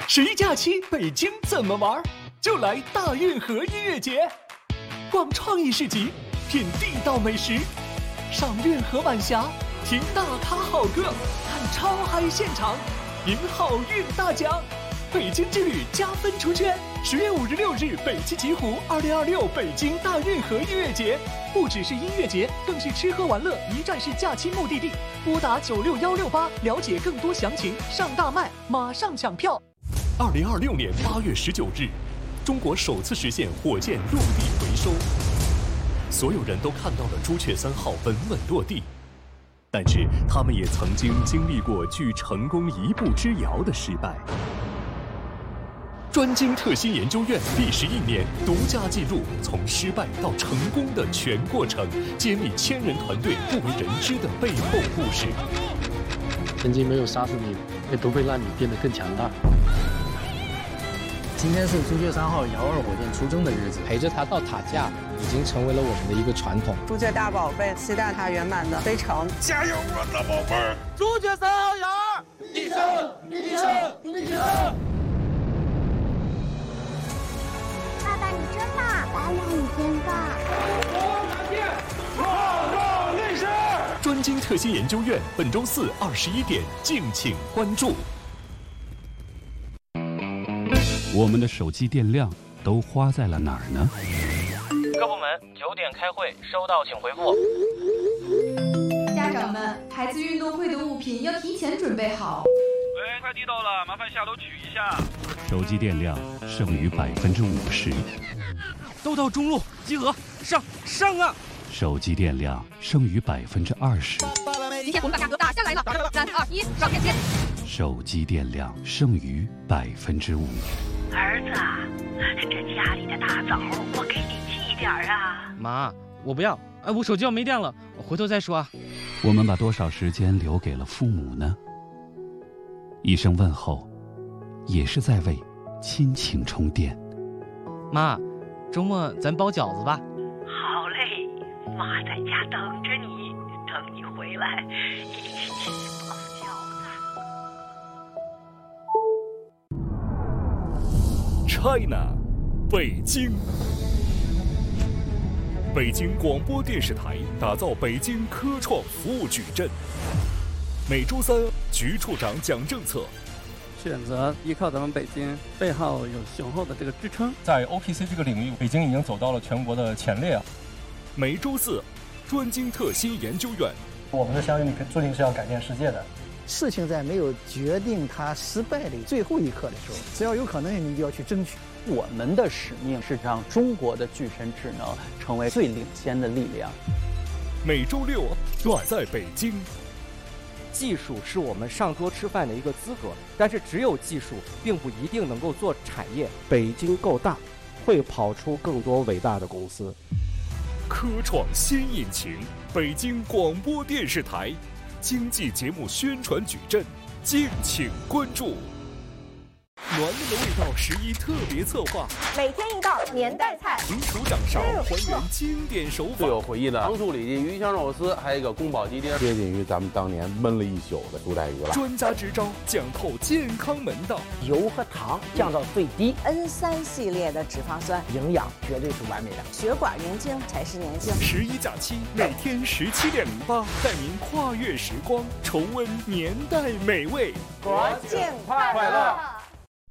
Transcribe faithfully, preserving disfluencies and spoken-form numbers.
十一假期北京怎么玩？就来大运河音乐节，逛创意市集，品地道美食，赏运河晚霞，听大咖好歌，看超嗨现场，赢好运大奖。北京之旅加分出圈，十月五日六日北汽极狐二零二六北京大运河音乐节，不只是音乐节，更是吃喝玩乐一站式假期目的地。拨打九六幺六八了解更多详情，上大麦马上抢票。二零二六年八月十九日，中国首次实现火箭落地回收，所有人都看到了朱雀三号稳稳落地，但是他们也曾经经历过距成功一步之遥的失败。专精特新研究院历时一年，独家记录从失败到成功的全过程，揭秘千人团队不为人知的背后故事。 曾经没有杀死你，也都会让你变得更强大。 今天是朱雀三号遥二火箭出征的日子， 陪着它到塔架已经成为了我们的一个传统。 朱雀大宝贝，期待它圆满的飞成。 加油，我的宝贝儿！ 朱雀三号遥二， 立正，立正，立正。 爸爸，你真大！爸爸，你真大！ 中国蓝天，创造历史。 专精特新研究院本周四二十一点，敬请关注。 我们的手机电量都花在了哪儿呢？ 各部门九点开会，收到请回复。 家长们，孩子运动会的物品要提前准备好。 喂，快递到了，麻烦下楼取一下。 手机电量剩余百分之五十。 都到中路集合，上上啊！ 手机电量剩余百分之二十。 今天我们把价格打下来了，三二一，上链接。 手机电量剩余百分之五。 儿子，这家里的大枣我给你寄点啊。 妈，我不要，哎，我手机要没电了，我回头再说啊。 我们把多少时间留给了父母呢？一声问候，也是在为亲情充电。 妈，周末咱包饺子吧。 好嘞，妈在家等着你，等你回来一起去包饺子。 China， 北京。北京广播电视台打造北京科创服务矩阵。每周三，局处长讲政策。 选择依靠咱们北京，背后有雄厚的这个支撑。 在 O P C 这个领域，北京已经走到了全国的前列啊。 每周四，专精特新研究院。 我们的相应注定是要改变世界的。 事情在没有决定它失败的最后一刻的时候，只要有可能，你就要去争取。 我们的使命是让中国的具身智能成为最领先的力量。 每周六，转在北京。 技术是我们上桌吃饭的一个资格，但是只有技术并不一定能够做产业。 北京够大，会跑出更多伟大的公司。 科创新引擎，北京广播电视台经济节目宣传矩阵，敬请关注。暖暖的味道十一特别策划， 每天一道年代菜， 名厨掌勺还原经典手法。 最有回忆的糖醋里脊、鱼香肉丝，还有一个宫保鸡丁， 接近于咱们当年焖了一宿的苏带鱼了。 专家支招，讲透健康门道， 油和糖降到最低。 N 三 系列的脂肪酸， 营养绝对是完美的。 血管年轻才是年轻。 十一假期，每天十七点零八，带您跨越时光，重温年代美味。 国界